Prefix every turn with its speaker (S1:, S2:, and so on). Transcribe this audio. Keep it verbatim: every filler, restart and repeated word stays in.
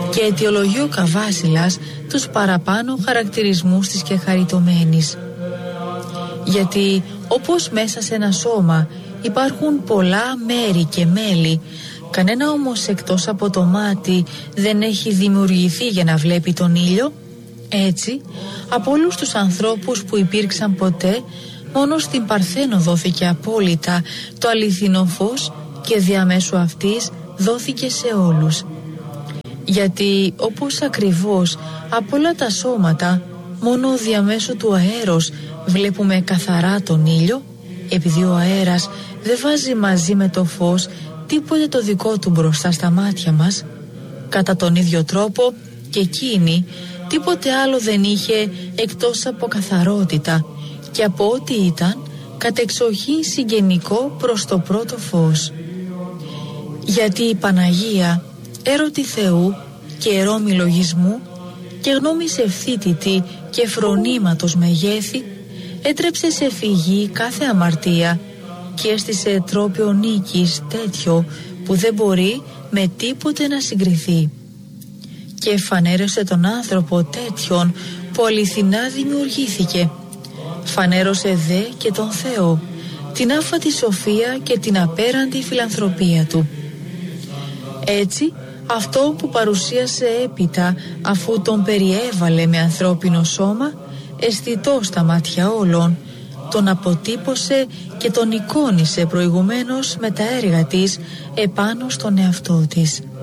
S1: και αιτιολογεί ο Καβάσιλας τους παραπάνω χαρακτηρισμούς της και χαριτωμένης. Γιατί όπως μέσα σε ένα σώμα υπάρχουν πολλά μέρη και μέλη, κανένα όμως εκτός από το μάτι δεν έχει δημιουργηθεί για να βλέπει τον ήλιο, έτσι από όλους τους ανθρώπους που υπήρξαν ποτέ, μόνο στην Παρθένο δόθηκε απόλυτα το αληθινό φως και διαμέσου αυτής δόθηκε σε όλους. Γιατί όπως ακριβώς από όλα τα σώματα μόνο διαμέσου του αέρος βλέπουμε καθαρά τον ήλιο, επειδή ο αέρας δεν βάζει μαζί με το φως τίποτε το δικό του μπροστά στα μάτια μας, κατά τον ίδιο τρόπο και εκείνη τίποτε άλλο δεν είχε εκτός από καθαρότητα και από ό,τι ήταν κατεξοχήν συγγενικό προς το πρώτο φως. Γιατί η Παναγία, έρωτη Θεού και ερόμη λογισμού και γνώμης ευθύτητη και φρονήματος μεγέθη, έτρεψε σε φυγή κάθε αμαρτία και έστησε τρόπιο νίκης τέτοιο που δεν μπορεί με τίποτε να συγκριθεί. Και φανέρωσε τον άνθρωπο τέτοιον που αληθινά δημιουργήθηκε. Φανέρωσε δε και τον Θεό, την άφατη σοφία και την απέραντη φιλανθρωπία του. Έτσι, αυτό που παρουσίασε έπειτα αφού τον περιέβαλε με ανθρώπινο σώμα, αισθητό στα μάτια όλων, τον αποτύπωσε και τον εικόνισε προηγουμένως με τα έργα της επάνω στον εαυτό της.